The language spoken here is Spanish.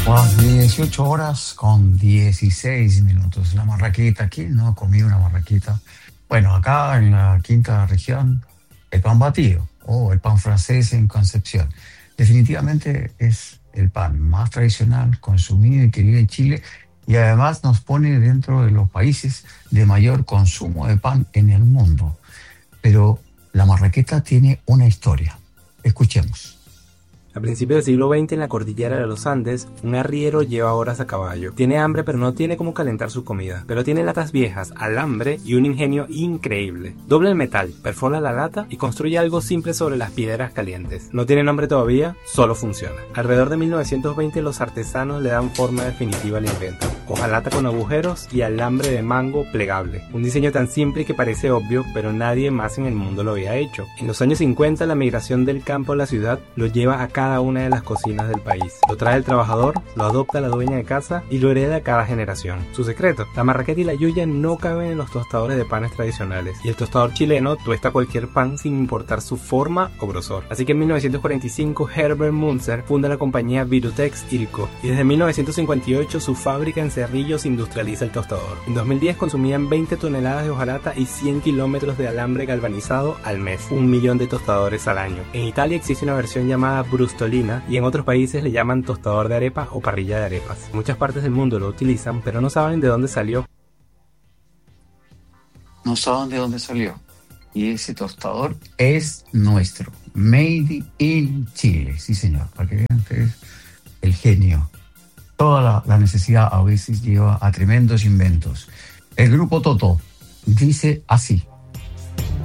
Las 18 horas con 16 minutos. La marraquita aquí, no he comido una marraquita. Bueno, acá en la quinta región, el pan batido o el pan francés en Concepción. Definitivamente es el pan más tradicional, consumido y querido en Chile y además nos pone dentro de los países de mayor consumo de pan en el mundo. Pero la marraqueta tiene una historia. Escuchemos. A principios del siglo XX, en la cordillera de los Andes, un arriero lleva horas a caballo. Tiene hambre, pero no tiene cómo calentar su comida. Pero tiene latas viejas, alambre y un ingenio increíble. Dobla el metal, perfora la lata y construye algo simple sobre las piedras calientes. No tiene nombre todavía, solo funciona. Alrededor de 1920, los artesanos le dan forma definitiva al invento. Hojalata con agujeros y alambre de mango plegable. Un diseño tan simple que parece obvio, pero nadie más en el mundo lo había hecho. En los años 50, la migración del campo a la ciudad lo lleva a cada una de las cocinas del país. Lo trae el trabajador, lo adopta la dueña de casa y lo hereda a cada generación. Su secreto: la marraqueta y la yuya no caben en los tostadores de panes tradicionales y el tostador chileno tuesta cualquier pan sin importar su forma o grosor. Así que en 1945 Herbert Munzer funda la compañía Virutex Ilco y desde 1958 su fábrica en Cerrillos industrializa el tostador. En 2010 consumían 20 toneladas de hojalata y 100 kilómetros de alambre galvanizado al mes, 1 millón de tostadores al año. En Italia existe una versión llamada brustolina y en otros países le llaman tostador de arepa o parrilla de arepas. Muchas partes del mundo lo utilizan, pero no saben de dónde salió. No saben de dónde salió. Y ese tostador es nuestro. Made in Chile. Sí, señor. Para que vean que es el genio. Toda la necesidad a veces lleva a tremendos inventos. El grupo Toto dice así.